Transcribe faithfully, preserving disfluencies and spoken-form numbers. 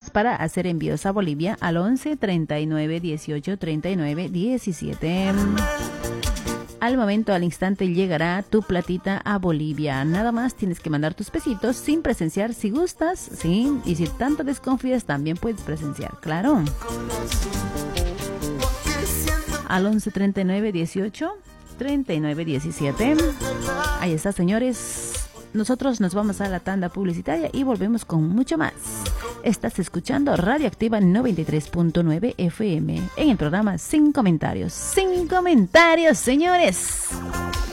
es para hacer envíos a Bolivia al once treinta y nueve dieciocho treinta y nueve diecisiete. Al momento, al instante, llegará tu platita a Bolivia. Nada más tienes que mandar tus pesitos sin presenciar si gustas, ¿sí? Y si tanto desconfías, también puedes presenciar, claro. Al once treinta y nueve dieciocho treinta y nueve diecisiete. Ahí está, señores. Nosotros nos vamos a la tanda publicitaria y volvemos con mucho más. Estás escuchando Radioactiva noventa y tres punto nueve F M en el programa Sin Comentarios. Sin Comentarios, señores.